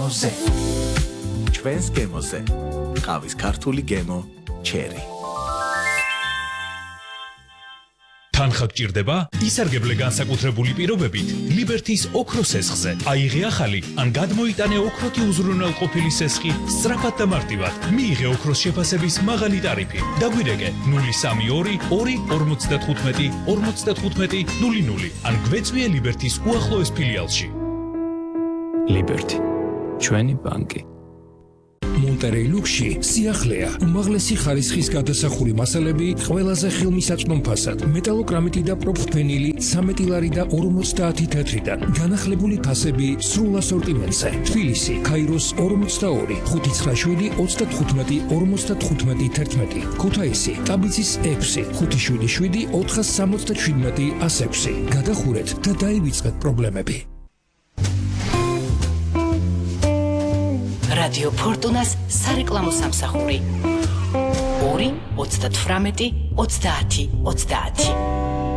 გემოზე. ჩვენს გემოზე. ყავის ქართული გემო, ჩერი. თანხა გჭირდება? ისარგებლე განსაკუთრებული პირობებით ლიბერთის ოქროს სესხზე. აიღე ახალი ან გადმოიტანე ოქროთი უზრუნველყოფილი სესხი სწრაფად და მარტივად. მიიღე ოქროს შეფასების მაღალი ტარიფი. დაგვირეკე 032 2 55 55 00 ან გვეწვიე ლიბერთის უახლოეს ფილიალში. ლიბერთი, ჩვენი ბანკი. მონტერეი ლუქსში სიახლეა, უმაღლესი ხარისხის გადასახური მასალები ყველაზე ხელმისაწვდომ ფასად, მეტალოკრამიტი და პროფენილი 13 ლარი და 50 თეთრიდან, განახლებული ფასები სრულ ასორტიმენტზე. თბილისი, ქაიროს 42, 597 35 55 11, ქუთაისი, ტაბიცის 6, 577 477 106. გადახურეთ და დაივიწყეთ პრობლემები. რადიო ფორტუნას სარეკლამო სამსახური 2 38 30 30.